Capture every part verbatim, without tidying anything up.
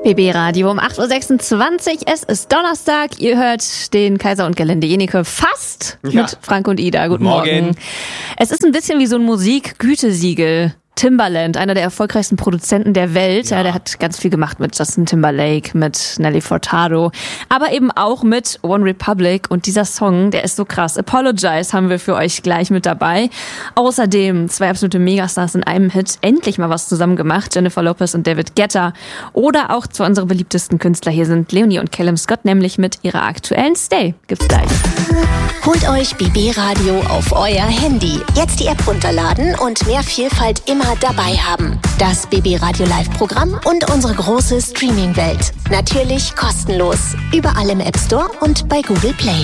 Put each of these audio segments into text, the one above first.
B B Radio um acht Uhr sechsundzwanzig. Es ist Donnerstag. Ihr hört den Kaiser und Gerlinde Jenike fast ja. mit Frank und Ida. Guten Morgen. Morgen. Es ist ein bisschen wie so ein Musikgütesiegel. Timbaland, einer der erfolgreichsten Produzenten der Welt. Ja. Ja, der hat ganz viel gemacht mit Justin Timberlake, mit Nelly Furtado, aber eben auch mit One Republic. Und dieser Song, der ist so krass. Apologize haben wir für euch gleich mit dabei. Außerdem zwei absolute Megastars in einem Hit. Endlich mal was zusammen gemacht. Jennifer Lopez und David Guetta. Oder auch zwei unserer beliebtesten Künstler hier sind Leonie und Callum Scott, nämlich mit ihrer aktuellen Stay. Gibt's gleich. Holt euch B B Radio auf euer Handy. Jetzt die App runterladen und mehr Vielfalt immer dabei haben. Das B B Radio Live-Programm und unsere große Streaming-Welt. Natürlich kostenlos. Überall im App Store und bei Google Play.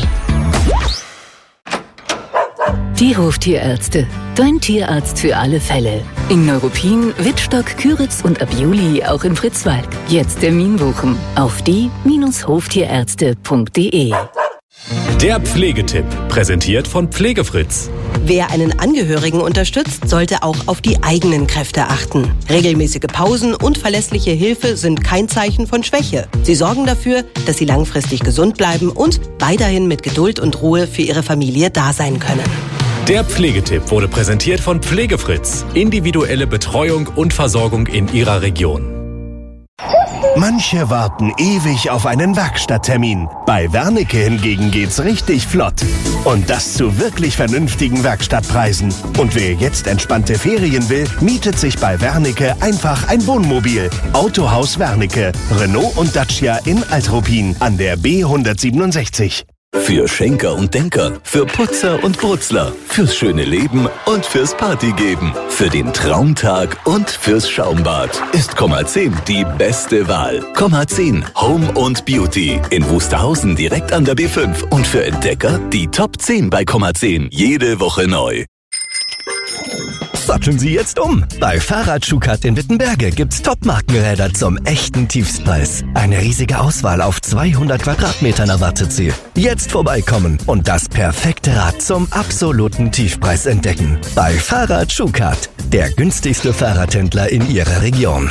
Die Hoftierärzte. Dein Tierarzt für alle Fälle. In Neuruppin, Wittstock, Küritz und ab Juli auch in Fritzwalk. Jetzt Termin buchen auf die Bindestrich hoftierärzte punkt de. Der Pflegetipp, präsentiert von Pflegefritz. Wer einen Angehörigen unterstützt, sollte auch auf die eigenen Kräfte achten. Regelmäßige Pausen und verlässliche Hilfe sind kein Zeichen von Schwäche. Sie sorgen dafür, dass Sie langfristig gesund bleiben und weiterhin mit Geduld und Ruhe für Ihre Familie da sein können. Der Pflegetipp wurde präsentiert von Pflegefritz. Individuelle Betreuung und Versorgung in Ihrer Region. Manche warten ewig auf einen Werkstatttermin. Bei Wernicke hingegen geht's richtig flott. Und das zu wirklich vernünftigen Werkstattpreisen. Und wer jetzt entspannte Ferien will, mietet sich bei Wernicke einfach ein Wohnmobil. Autohaus Wernicke, Renault und Dacia in Altruppin an der B hundertsiebenundsechzig. Für Schenker und Denker, für Putzer und Brutzler, fürs schöne Leben und fürs Partygeben, für den Traumtag und fürs Schaumbad ist Komma zehn die beste Wahl. Komma zehn Home und Beauty in Wusterhausen direkt an der B fünf und für Entdecker die Top zehn bei Komma zehn jede Woche neu. Satteln Sie jetzt um. Bei Fahrrad Schukat in Wittenberge gibt's Top-Markenräder zum echten Tiefstpreis. Eine riesige Auswahl auf zweihundert Quadratmetern erwartet Sie. Jetzt vorbeikommen und das perfekte Rad zum absoluten Tiefpreis entdecken. Bei Fahrrad Schukat, der günstigste Fahrradhändler in Ihrer Region.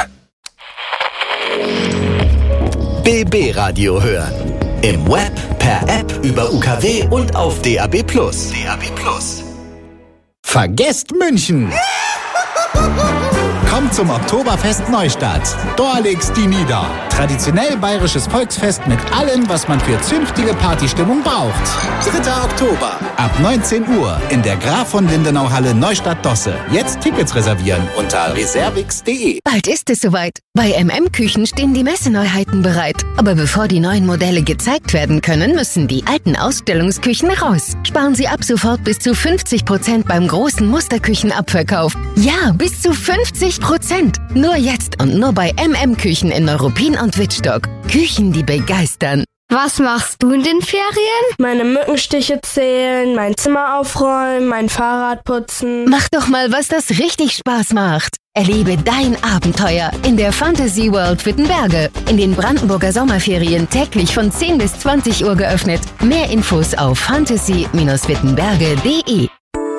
B B Radio hören. Im Web, per App, über U K W und auf D A B Plus. D A B Plus. Vergesst München! Kommt zum Oktoberfest Neustadt. Da legt's die nieder. Traditionell bayerisches Volksfest mit allem, was man für zünftige Partystimmung braucht. dritter Oktober ab neunzehn Uhr in der Graf von Lindenau Halle Neustadt-Dosse. Jetzt Tickets reservieren unter reservix punkt de. Bald ist es soweit. Bei M M Küchen stehen die Messeneuheiten bereit. Aber bevor die neuen Modelle gezeigt werden können, müssen die alten Ausstellungsküchen raus. Sparen Sie ab sofort bis zu fünfzig Prozent beim großen Musterküchenabverkauf. Ja, bis zu fünfzig Prozent. Nur jetzt und nur bei M M Küchen in Neuruppin und Wittstock. Küchen, die begeistern. Was machst du in den Ferien? Meine Mückenstiche zählen, mein Zimmer aufräumen, mein Fahrrad putzen. Mach doch mal, was das richtig Spaß macht. Erlebe dein Abenteuer in der Fantasy World Wittenberge. In den Brandenburger Sommerferien täglich von zehn bis zwanzig Uhr geöffnet. Mehr Infos auf fantasy Bindestrich wittenberge punkt de.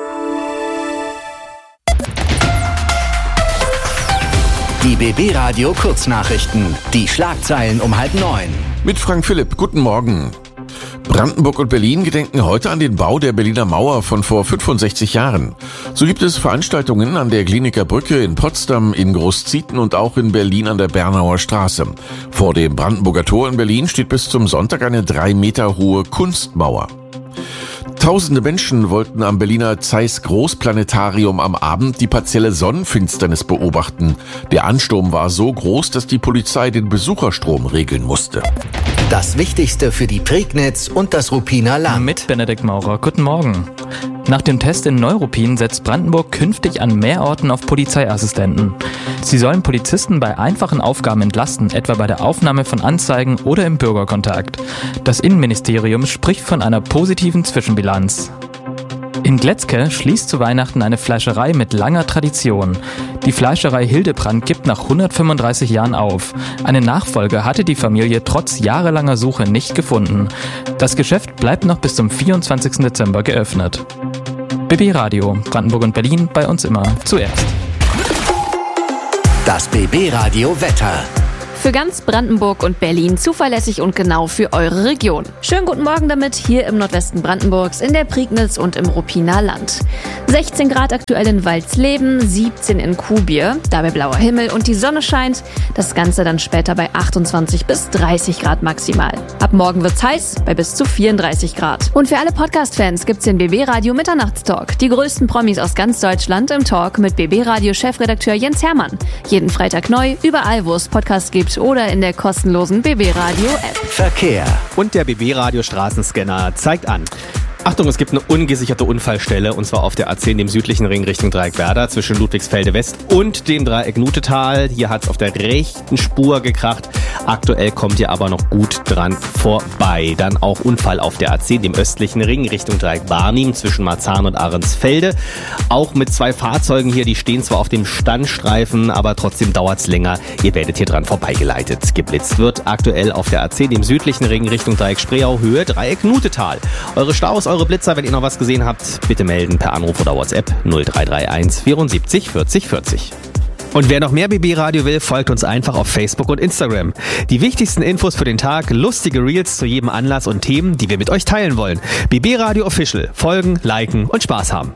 Die B B Radio Kurznachrichten. Die Schlagzeilen um halb neun. Mit Frank Philipp. Guten Morgen. Brandenburg und Berlin gedenken heute an den Bau der Berliner Mauer von vor fünfundsechzig Jahren. So gibt es Veranstaltungen an der Kliniker Brücke in Potsdam, in Großzieten und auch in Berlin an der Bernauer Straße. Vor dem Brandenburger Tor in Berlin steht bis zum Sonntag eine drei Meter hohe Kunstmauer. Tausende Menschen wollten am Berliner Zeiss Großplanetarium am Abend die partielle Sonnenfinsternis beobachten. Der Ansturm war so groß, dass die Polizei den Besucherstrom regeln musste. Das Wichtigste für die Prignitz und das Ruppiner Land. Mit Benedikt Maurer. Guten Morgen. Nach dem Test in Neuruppin setzt Brandenburg künftig an mehr Orten auf Polizeiassistenten. Sie sollen Polizisten bei einfachen Aufgaben entlasten, etwa bei der Aufnahme von Anzeigen oder im Bürgerkontakt. Das Innenministerium spricht von einer positiven Zwischenbilanz. In Gletzke schließt zu Weihnachten eine Fleischerei mit langer Tradition. Die Fleischerei Hildebrand gibt nach hundertfünfunddreißig Jahren auf. Einen Nachfolger hatte die Familie trotz jahrelanger Suche nicht gefunden. Das Geschäft bleibt noch bis zum vierundzwanzigsten Dezember geöffnet. B B Radio, Brandenburg und Berlin, bei uns immer zuerst. Das B B Radio Wetter. Für ganz Brandenburg und Berlin zuverlässig und genau für eure Region. Schönen guten Morgen damit hier im Nordwesten Brandenburgs, in der Prignitz und im Ruppiner Land. sechzehn Grad aktuell in Walsleben, siebzehn in Kuhbier, dabei blauer Himmel und die Sonne scheint. Das Ganze dann später bei achtundzwanzig bis dreißig Grad maximal. Ab morgen wird's heiß, bei bis zu vierunddreißig Grad. Und für alle Podcast-Fans gibt's den B B Radio Mitternachtstalk. Die größten Promis aus ganz Deutschland im Talk mit B B Radio Chefredakteur Jens Hermann. Jeden Freitag neu, überall wo es Podcasts gibt oder in der kostenlosen B B Radio App. Verkehr. Und der B B Radio Straßenscanner zeigt an. Achtung, es gibt eine ungesicherte Unfallstelle, und zwar auf der A zehn, dem südlichen Ring Richtung Dreieck Werder, zwischen Ludwigsfelde West und dem Dreieck Nutetal. Hier hat es auf der rechten Spur gekracht. Aktuell kommt ihr aber noch gut dran vorbei. Dann auch Unfall auf der A zehn, dem östlichen Ring Richtung Dreieck Barnim, zwischen Marzahn und Ahrensfelde. Auch mit zwei Fahrzeugen hier, die stehen zwar auf dem Standstreifen, aber trotzdem dauert es länger. Ihr werdet hier dran vorbeigeleitet. Geblitzt wird aktuell auf der A zehn, dem südlichen Ring Richtung Dreieck Spreeau, Höhe Dreieck Nutetal. Eure Staus, eure Blitzer, wenn ihr noch was gesehen habt, bitte melden per Anruf oder WhatsApp null drei drei eins vierundsiebzig vierzig vierzig. Und wer noch mehr B B Radio will, folgt uns einfach auf Facebook und Instagram. Die wichtigsten Infos für den Tag, lustige Reels zu jedem Anlass und Themen, die wir mit euch teilen wollen. B B Radio Official. Folgen, liken und Spaß haben.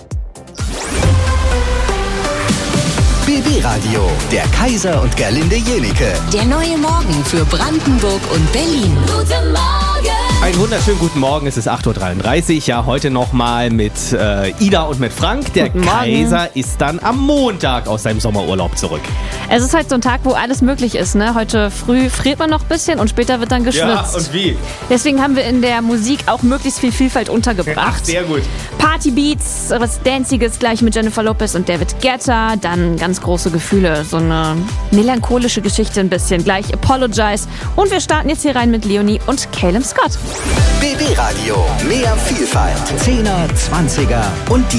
B B Radio, der Kaiser und Gerlinde Jenike. Der neue Morgen für Brandenburg und Berlin. Guten Morgen! Einen wunderschönen guten Morgen, es ist acht Uhr dreiunddreißig, ja, heute nochmal mit äh, Ida und mit Frank. Der Kaiser ist dann am Montag aus seinem Sommerurlaub zurück. Es ist halt so ein Tag, wo alles möglich ist, ne? Heute früh friert man noch ein bisschen und später wird dann geschwitzt. Ja, und wie? Deswegen haben wir in der Musik auch möglichst viel Vielfalt untergebracht. Ach, sehr gut. Partybeats, was Danciges gleich mit Jennifer Lopez und David Guetta, dann ganz große Gefühle, so eine melancholische Geschichte ein bisschen, gleich Apologize. Und wir starten jetzt hier rein mit Leonie und Caleb Scott. B B Radio, mehr Vielfalt. Zehner, Zwanziger und die